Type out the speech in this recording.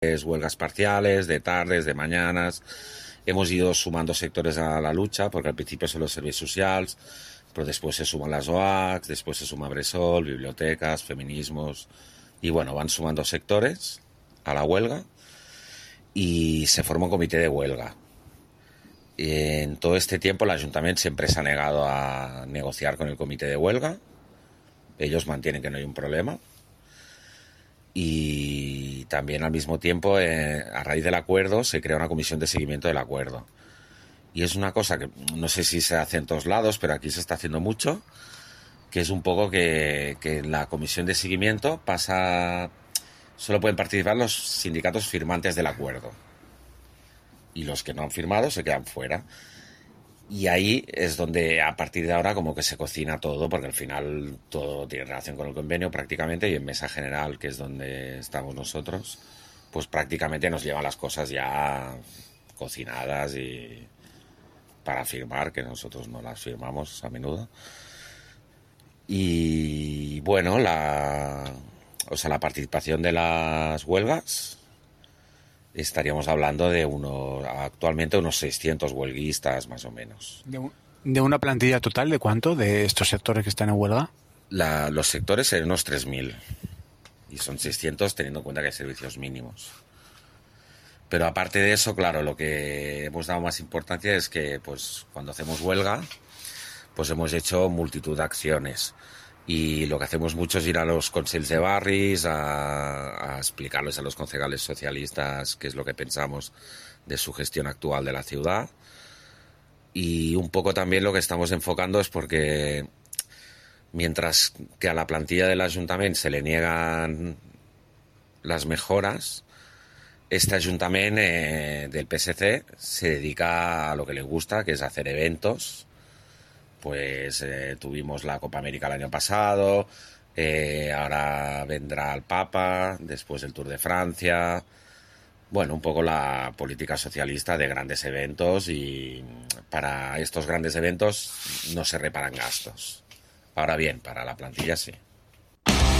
huelgas parciales, de tardes, de mañanas. Hemos ido sumando sectores a la lucha, porque al principio son los servicios socials, pero después se suman las OACs, después se suma Bressol, bibliotecas, feminismos, y bueno, van sumando sectores a la huelga y se forma un comité de huelga. Y en todo este tiempo el ayuntamiento siempre se ha negado a negociar con el comité de huelga. Ellos mantienen que no hay un problema. Y también al mismo tiempo, a raíz del acuerdo, se crea una comisión de seguimiento del acuerdo. Y es una cosa que no sé si se hace en todos lados, pero aquí se está haciendo mucho, que es un poco que la comisión de seguimiento solo pueden participar los sindicatos firmantes del acuerdo. Y los que no han firmado se quedan fuera. Y ahí es donde a partir de ahora como que se cocina todo, porque al final todo tiene relación con el convenio prácticamente, y en mesa general, que es donde estamos nosotros, pues prácticamente nos llevan las cosas ya cocinadas y para firmar, que nosotros no las firmamos a menudo. Y bueno, la participación de las huelgas, estaríamos hablando de actualmente unos 600 huelguistas más o menos. ¿De una plantilla total de cuánto de estos sectores que están en huelga? Los sectores serían unos 3.000 y son 600 teniendo en cuenta que hay servicios mínimos. Pero aparte de eso, claro, lo que hemos dado más importancia es que pues cuando hacemos huelga, pues hemos hecho multitud de acciones. Y lo que hacemos mucho es ir a los consells de barris a explicarles a los concejales socialistas qué es lo que pensamos de su gestión actual de la ciudad. Y un poco también lo que estamos enfocando es porque mientras que a la plantilla del ayuntamiento se le niegan las mejoras, este ayuntamiento del PSC se dedica a lo que le gusta, que es hacer eventos. Pues tuvimos la Copa América el año pasado, ahora vendrá el Papa, después el Tour de Francia. Bueno, un poco la política socialista de grandes eventos, y para estos grandes eventos no se reparan gastos. Ahora bien, para la plantilla sí.